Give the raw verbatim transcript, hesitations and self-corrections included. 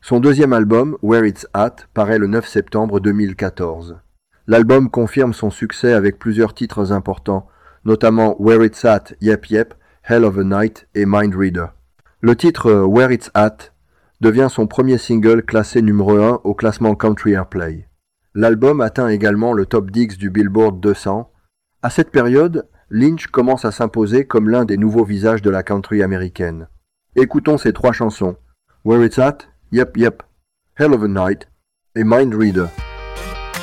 Son deuxième album, Where It's At, paraît le neuf septembre deux mille quatorze. L'album confirme son succès avec plusieurs titres importants, notamment Where It's At, Yep Yep, Hell of a Night et Mind Reader. Le titre Where It's At devient son premier single classé numéro un au classement Country Airplay. L'album atteint également le top dix du Billboard deux cents. À cette période, Lynch commence à s'imposer comme l'un des nouveaux visages de la country américaine. Écoutons ces trois chansons, Where It's At, Yep Yep, Hell of a Night et Mind Reader.